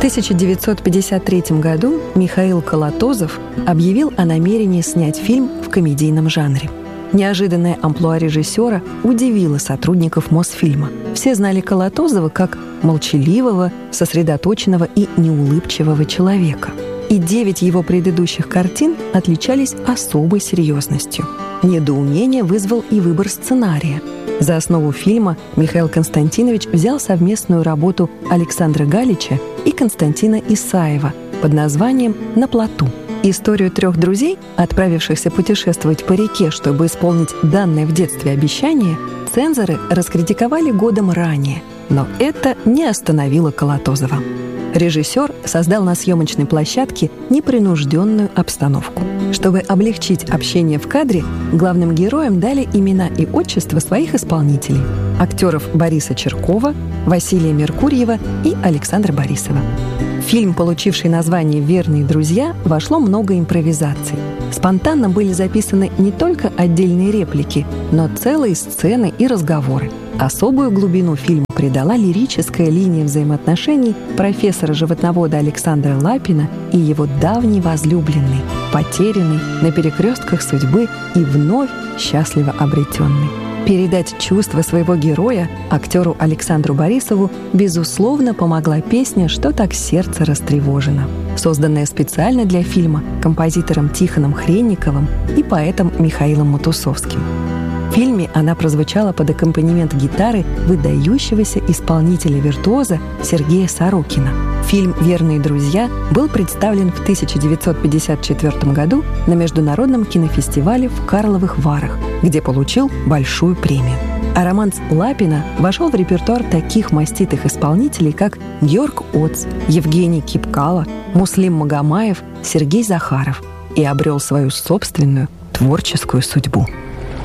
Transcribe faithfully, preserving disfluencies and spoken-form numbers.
тысяча девятьсот пятьдесят третьем году Михаил Колотозов объявил о намерении снять фильм в комедийном жанре. Неожиданное амплуа режиссера удивило сотрудников Мосфильма. Все знали Колотозова как молчаливого, сосредоточенного и неулыбчивого человека. И девять его предыдущих картин отличались особой серьезностью. Недоумение вызвал и выбор сценария. За основу фильма Михаил Константинович взял совместную работу Александра Галича и Константина Исаева под названием «На плоту». Историю трех друзей, отправившихся путешествовать по реке, чтобы исполнить данное в детстве обещание, цензоры раскритиковали годом ранее, но это не остановило Колотозова. Режиссер создал на съемочной площадке непринужденную обстановку. Чтобы облегчить общение в кадре, главным героям дали имена и отчества своих исполнителей – актеров Бориса Черкова, Василия Меркурьева и Александра Борисова. В фильм, получивший название «Верные друзья», вошло много импровизаций. Спонтанно были записаны не только отдельные реплики, но целые сцены и разговоры. Особую глубину фильму придала лирическая линия взаимоотношений профессора-животновода Александра Лапина и его давней возлюбленной, потерянной на перекрестках судьбы и вновь счастливо обретенной. Передать чувства своего героя актеру Александру Борисову безусловно помогла песня «Что так сердце растревожено», созданная специально для фильма композитором Тихоном Хренниковым и поэтом Михаилом Матусовским. В фильме она прозвучала под аккомпанемент гитары выдающегося исполнителя-виртуоза Сергея Сорокина. Фильм «Верные друзья» был представлен в тысяча девятьсот пятьдесят четвёртом году на Международном кинофестивале в Карловых Варах, где получил большую премию. А романс Лапина вошел в репертуар таких маститых исполнителей, как Георг Оц, Евгений Кипкало, Муслим Магомаев, Сергей Захаров и обрел свою собственную творческую судьбу.